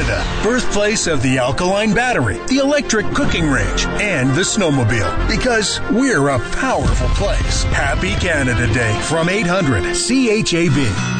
Canada, birthplace of the alkaline battery, the electric cooking range, and the snowmobile. Because we're a powerful place. Happy Canada Day from 800 CHAB.